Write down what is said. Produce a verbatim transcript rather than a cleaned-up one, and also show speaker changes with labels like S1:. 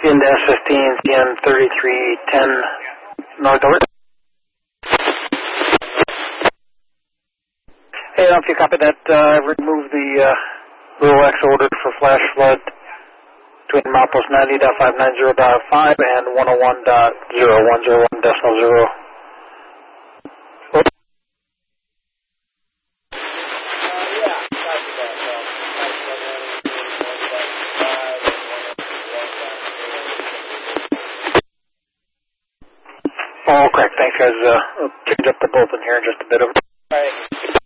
S1: N dash fifteen, C N thirty-three ten, north over. Hey, I don't know if you copy that. Uh, remove the uh, little X order for flash flood between milepost ninety dot five nine zero dot five and one oh one dot zero one zero one decimal zero. Oh, correct. Thanks, guys. Uh, I'll change up the both in here in just a bit of.
S2: All right.